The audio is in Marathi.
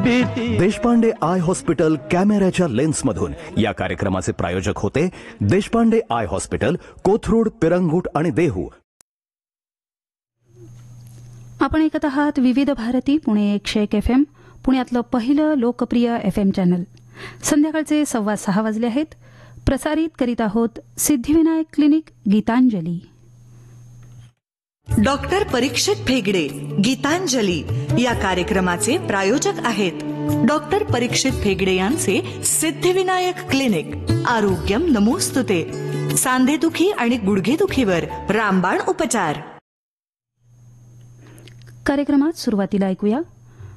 देशपांडे आय हॉस्पिटल कॅमेऱ्याच्या लेन्समधून या कार्यक्रमाचे प्रायोजक होते देशपांडे आय हॉस्पिटल, कोथरूड, पिरंगुट आणि देहू. आपण ऐकत आहात विविध भारती पुणे 101 FM, पुण्यातलं पहिलं लोकप्रिय FM चॅनल. संध्याकाळचे 5:15 वाजले आहेत. प्रसारित करीत आहोत सिद्धिविनायक क्लिनिक गीतांजली. डॉक्टर परीक्षित भेगडे गीतांजली या कार्यक्रमाचे प्रायोजक आहेत. डॉक्टर परीक्षित भेगडे यांचे सिद्धिविनायक क्लिनिक. आरोग्यम नमोस्तुते. सांधेदुखी आणि गुडघेदुखीवर रामबाण उपचार. कार्यक्रमात सुरुवातीला ऐकूया